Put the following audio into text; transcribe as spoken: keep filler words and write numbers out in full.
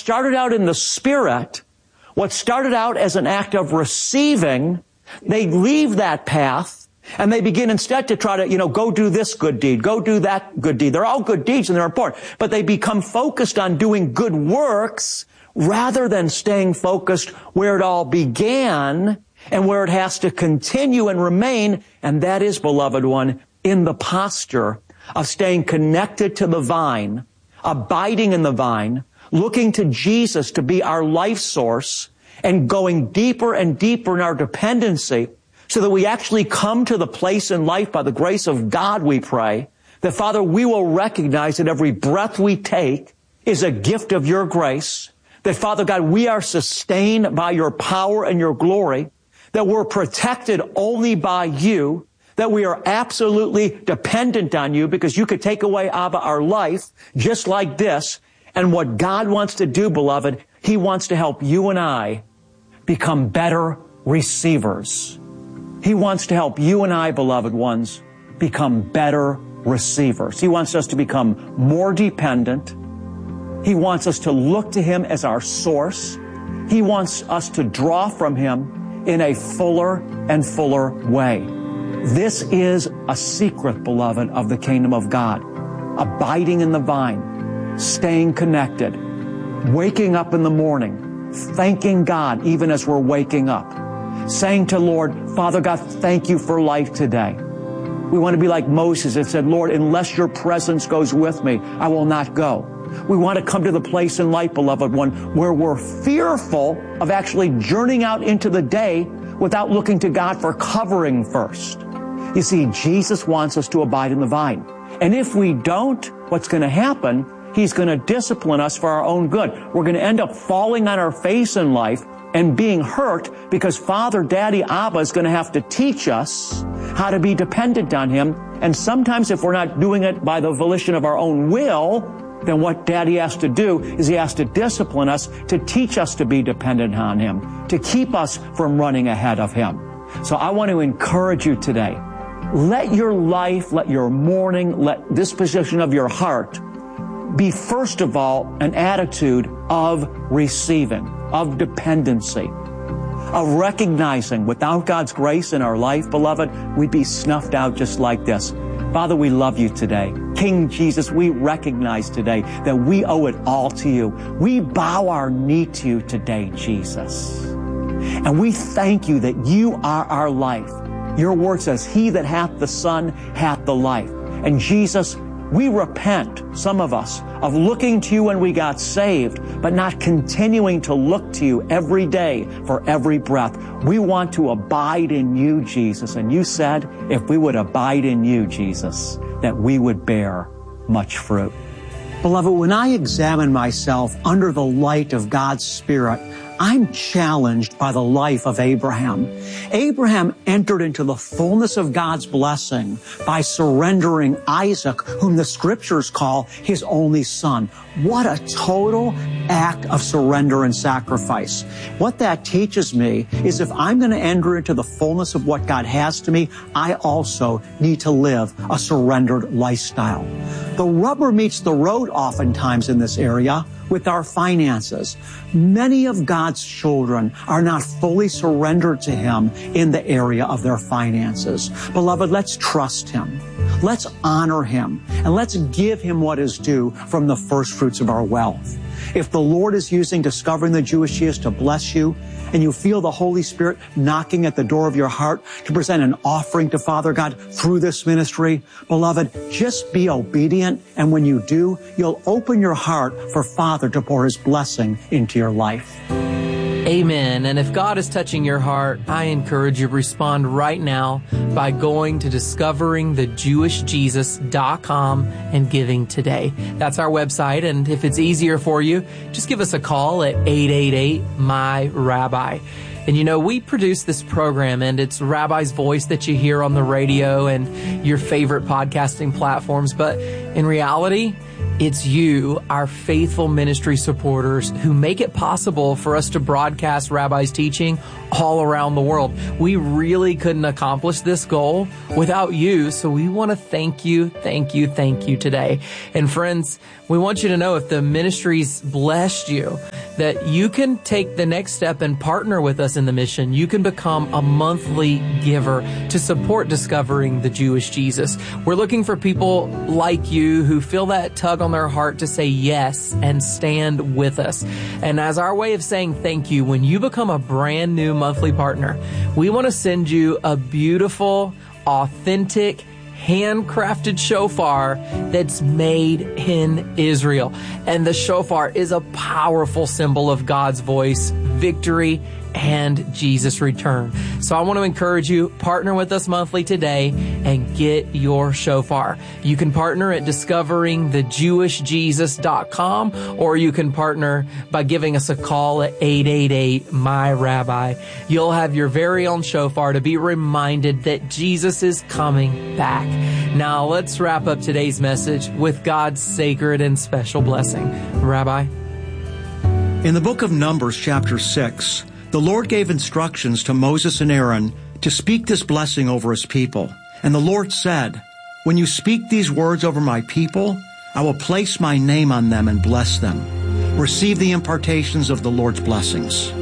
started out in the Spirit, what started out as an act of receiving, they leave that path and they begin instead to try to, you know, go do this good deed, go do that good deed. They're all good deeds and they're important, but they become focused on doing good works rather than staying focused where it all began and where it has to continue and remain, and that is, beloved one, in the posture of staying connected to the vine, abiding in the vine, looking to Jesus to be our life source, and going deeper and deeper in our dependency so that we actually come to the place in life by the grace of God, we pray, that, Father, we will recognize that every breath we take is a gift of your grace, that, Father God, we are sustained by your power and your glory, that we're protected only by you, that we are absolutely dependent on you because you could take away, Abba, our life just like this. And what God wants to do, beloved, He wants to help you and I become better receivers. He wants to help you and I, beloved ones, become better receivers. He wants us to become more dependent. He wants us to look to Him as our source. He wants us to draw from Him in a fuller and fuller way. This is a secret, beloved, of the kingdom of God. Abiding in the vine, staying connected, waking up in the morning, thanking God even as we're waking up, saying to Lord, Father God, thank you for life today. We want to be like Moses that said, Lord, unless your presence goes with me, I will not go. We want to come to the place in life, beloved one, where we're fearful of actually journeying out into the day without looking to God for covering first. You see, Jesus wants us to abide in the vine. And if we don't, what's going to happen? He's going to discipline us for our own good. We're going to end up falling on our face in life and being hurt because Father, Daddy, Abba is going to have to teach us how to be dependent on Him. And sometimes if we're not doing it by the volition of our own will, then what Daddy has to do is He has to discipline us to teach us to be dependent on Him, to keep us from running ahead of Him. So I want to encourage you today. Let your life, let your morning, let disposition of your heart be first of all an attitude of receiving, of dependency, of recognizing without God's grace in our life, beloved, we'd be snuffed out just like this. Father, we love you today. King Jesus, we recognize today that we owe it all to you. We bow our knee to you today, Jesus. And we thank you that you are our life. Your word says, he that hath the Son hath the life. And Jesus, we repent, some of us, of looking to you when we got saved, but not continuing to look to you every day for every breath. We want to abide in you, Jesus. And you said, if we would abide in you, Jesus, that we would bear much fruit. Beloved, when I examine myself under the light of God's Spirit, I'm challenged by the life of Abraham. Abraham entered into the fullness of God's blessing by surrendering Isaac, whom the Scriptures call his only son. What a total act of surrender and sacrifice. What that teaches me is if I'm going to enter into the fullness of what God has to me, I also need to live a surrendered lifestyle. The rubber meets the road oftentimes in this area with our finances. Many of God's children are not fully surrendered to Him in the area of their finances. Beloved, let's trust Him. Let's honor Him. And let's give Him what is due from the first fruits of our wealth. If the Lord is using Discovering the Jewish He is to bless you, and you feel the Holy Spirit knocking at the door of your heart to present an offering to Father God through this ministry, beloved, just be obedient. And when you do, you'll open your heart for Father to pour His blessing into your life. Amen. And if God is touching your heart, I encourage you to respond right now by going to discovering the jewish jesus dot com and giving today. That's our website. And if it's easier for you, just give us a call at eight eight eight, M Y, Rabbi. And you know, we produce this program, and it's Rabbi's voice that you hear on the radio and your favorite podcasting platforms. But in reality, it's you, our faithful ministry supporters, who make it possible for us to broadcast Rabbi's teaching all around the world. We really couldn't accomplish this goal without you, so we want to thank you, thank you, thank you today. And friends, we want you to know if the ministry's blessed you, that you can take the next step and partner with us in the mission. You can become a monthly giver to support discovering the Jewish Jesus. We're looking for people like you who feel that tug on their heart to say yes and stand with us. And as our way of saying thank you, when you become a brand new monthly partner, we want to send you a beautiful, authentic, handcrafted shofar that's made in Israel. And the shofar is a powerful symbol of God's voice, victory, and Jesus' return. So I want to encourage you, partner with us monthly today and get your shofar. You can partner at discovering the jewish jesus dot com, or you can partner by giving us a call at eight eight eight, M Y Rabbi. You'll have your very own shofar to be reminded that Jesus is coming back. Now let's wrap up today's message with God's sacred and special blessing. Rabbi? In the book of Numbers, chapter six, the Lord gave instructions to Moses and Aaron to speak this blessing over his people. And the Lord said, "When you speak these words over my people, I will place my name on them and bless them." Receive the impartations of the Lord's blessings.